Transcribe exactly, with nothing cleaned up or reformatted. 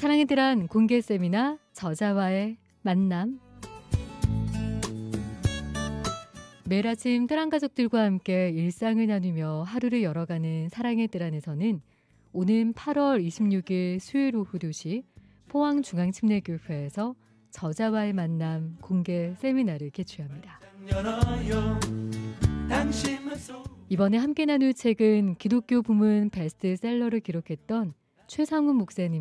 사랑의 드란 공개 세미나 저자와의 만남. 매일 아침 드란 가족들과 함께 일상을 나누며 하루를 열어가는 사랑의 드란에서는 오는 팔월 이십육일 수요일 오후 두 시 포항중앙침례교회에서 저자와의 만남 공개 세미나를 개최합니다. 이번에 함께 나눌 책은 기독교 부문 베스트셀러를 기록했던 최상훈 목사님